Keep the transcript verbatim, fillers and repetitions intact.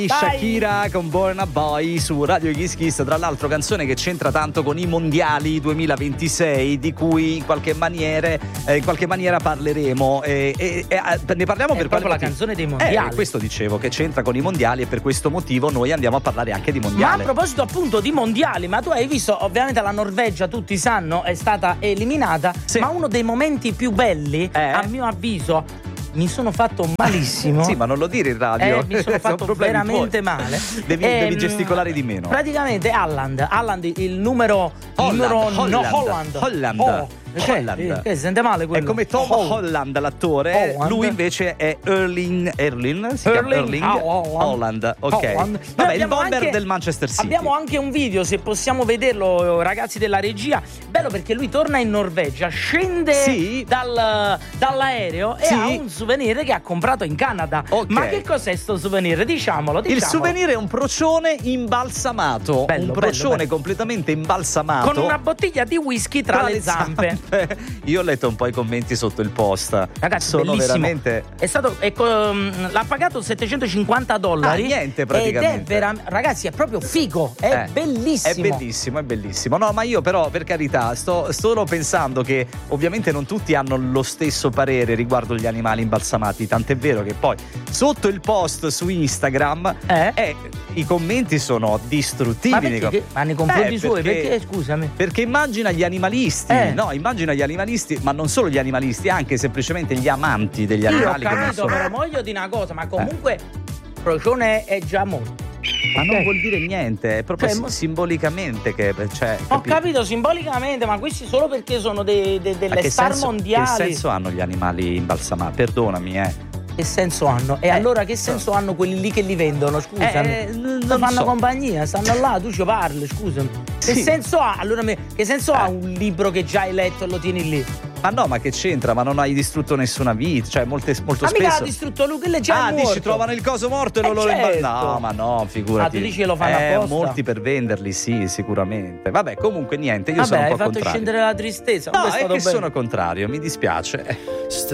Shakira con Burna Boy su Radio Kiss Kiss, tra l'altro canzone che c'entra tanto con i mondiali duemilaventisei, di cui in qualche maniera eh, in qualche maniera parleremo e, e, e ne parliamo è per proprio la motivo? canzone dei mondiali. Eh, questo dicevo, che c'entra con i mondiali, e per questo motivo noi andiamo a parlare anche di Ma a mondiali. proposito appunto di mondiali, ma tu hai visto, ovviamente la Norvegia, tutti sanno, è stata eliminata, Sì. ma uno dei momenti più belli, Eh? a mio avviso, mi sono fatto malissimo. Sì, ma non lo dire in radio. Eh, mi sono fatto problemi veramente tuoi. male. Devi, Ehm, devi gesticolare di meno. Praticamente Haaland, Haaland il numero Holland, il numero Holland, no, Holland. Holland. Oh, cioè, Holland. eh, che si sente male quello. È come Tom Holland. Holland, l'attore. Holland. Lui invece è Erling Erling, si chiama Erling Erling Haaland. Holland. Ok. Holland. Noi Vabbè, il abbiamo bomber anche- del Manchester City. Abbiamo anche un video, se possiamo vederlo, ragazzi della regia. Bello perché lui torna in Norvegia, scende Sì. dal, dall'aereo e Sì. ha un souvenir che ha comprato in Canada. Ok. Ma che cos'è sto souvenir? Diciamolo, diciamolo. Il souvenir è un procione imbalsamato. Bello, un bello, procione bello. completamente imbalsamato. Con una bottiglia di whisky tra, le zampe. Io ho letto un po' i commenti sotto il post. Ragazzi, sono bellissimo. veramente. È stato ecco, um, l'ha pagato settecentocinquanta dollari. Ah, niente, praticamente. Ed è vera- ragazzi, è proprio figo, è Eh, bellissimo. È bellissimo, è bellissimo. No, ma io però, per carità, sto solo pensando che ovviamente non tutti hanno lo stesso parere riguardo gli animali imbalsamati. Tant'è vero che poi sotto il post su Instagram Eh? eh, i commenti sono distruttivi. Ma nei perché? com- Che- ma nei confronti Eh, suoi? perché- Perché, scusami? Perché immagina gli animalisti, Eh. no? Immagina gli animalisti, ma non solo gli animalisti, anche semplicemente gli amanti degli Io ho animali che non capito, sono. però voglio dire una cosa, ma comunque Procione è già morto. Ma non Ok. vuol dire niente, è proprio Cioè, si- mo- simbolicamente che cioè, Ho capi- capito simbolicamente, ma questi solo perché sono dei- de- Ma delle che star senso, mondiali. Che senso hanno gli animali imbalsamati? Perdonami, eh. Che senso hanno? E Eh, allora che senso hanno quelli lì che li vendono? Scusami. Eh, n- Ti non fanno so. compagnia, stanno là, tu ci parli, scusami. Che Sì. senso ha? Allora me- che senso ha Eh. un libro che già hai letto e lo tieni lì? Ma no, ma che c'entra? Ma non hai distrutto nessuna vita, cioè molte, molto Ma mica spesso. ha distrutto lui, quello è già Ah, morto. dici trovano il coso morto e Eh, non lo certo. rimballano. No, ma no, figurati. Ah, tu dici che lo fanno eh, apposta? molti per venderli, sì, sicuramente. Vabbè, comunque niente, io Vabbè, sono un hai po' fatto contrario. scendere la tristezza. No, Comunque è stato che bello. sono contrario, mi dispiace.